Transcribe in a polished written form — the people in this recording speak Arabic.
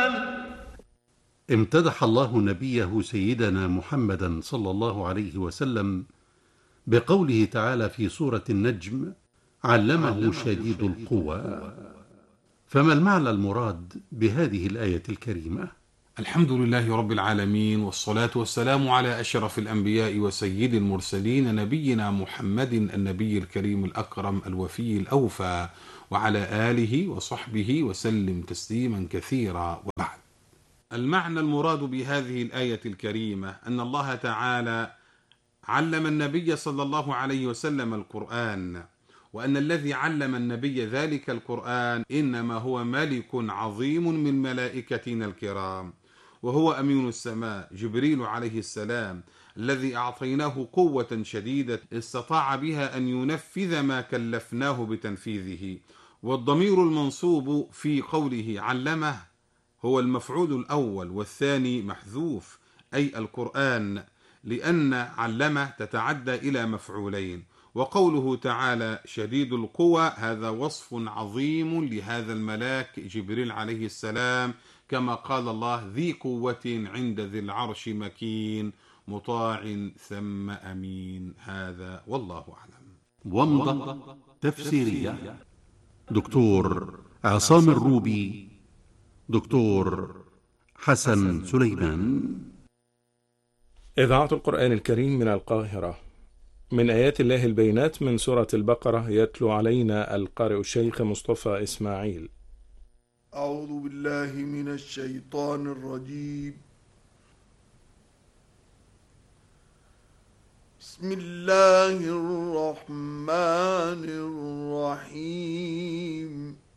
امتدح الله نبيه سيدنا محمدا صلى الله عليه وسلم بقوله تعالى في سورة النجم: علمه شديد القوى. فما المعنى المراد بهذه الآية الكريمة؟ الحمد لله رب العالمين، والصلاة والسلام على أشرف الأنبياء وسيد المرسلين، نبينا محمد النبي الكريم الأكرم الوفي الأوفى، وعلى آله وصحبه وسلم تسليما كثيرا. وبعد، المعنى المراد بهذه الآية الكريمة أن الله تعالى علم النبي صلى الله عليه وسلم القرآن، وأن الذي علم النبي ذلك القرآن إنما هو ملك عظيم من ملائكتنا الكرام، وهو أمين السماء جبريل عليه السلام، الذي أعطيناه قوة شديدة استطاع بها أن ينفذ ما كلفناه بتنفيذه. والضمير المنصوب في قوله علمه هو المفعول الأول، والثاني محذوف أي القرآن، لأن علمه تتعدى إلى مفعولين. وقوله تعالى شديد القوى هذا وصف عظيم لهذا الملاك جبريل عليه السلام، كما قال الله ذي قوة عند ذي العرش مكين مطاع ثم أمين. هذا والله أعلم. ومضة تفسيرية دكتور عصام الروبي، دكتور حسن سليمان. إذاعة القرآن الكريم من القاهرة. من آيات الله البينات من سورة البقرة، يتلو علينا القارئ الشيخ مصطفى إسماعيل. أعوذ بالله من الشيطان الرجيم. بسم الله الرحمن الرحيم.